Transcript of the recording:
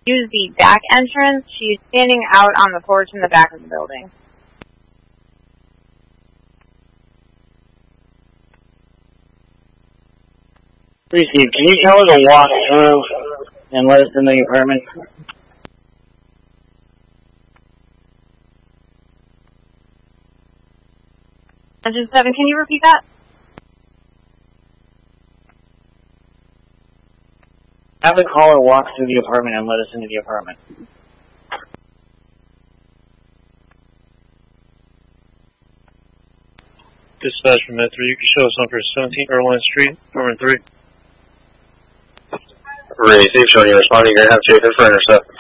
use the back entrance. She's standing out on the porch in the back of the building. Receive. Can you tell her to walk through and let us in the apartment? Engine 7, can you repeat that? Have the caller walk through the apartment and let us into the apartment. Dispatch from Med 3, you can show us on for 17 Irvine Street, apartment 3. Receive, showing you responding. You're going to have to take this for intercept.